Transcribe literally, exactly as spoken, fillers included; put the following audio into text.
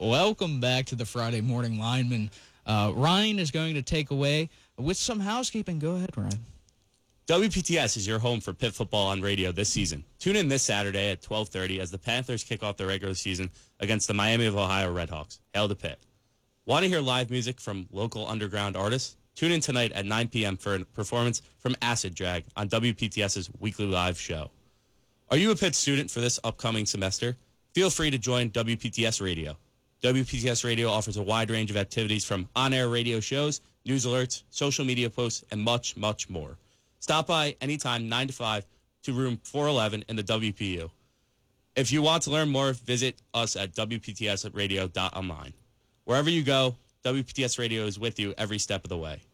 welcome back to the Friday Morning Lineman. Uh, Ryan is going to take away with some housekeeping. Go ahead, Ryan. W P T S is your home for Pitt football on radio this season. Tune in this Saturday at twelve thirty as the Panthers kick off their regular season against the Miami of Ohio Redhawks. Hail to Pitt. Want to hear live music from local underground artists? Tune in tonight at nine p.m. for a performance from Acid Drag on W P T S's weekly live show. Are you a Pitt student for this upcoming semester? Feel free to join W P T S Radio. W P T S Radio offers a wide range of activities from on-air radio shows, news alerts, social media posts, and much, much more. Stop by anytime nine to five to room four eleven in the W P U. If you want to learn more, visit us at W P T S radio dot online. Wherever you go, W P T S Radio is with you every step of the way.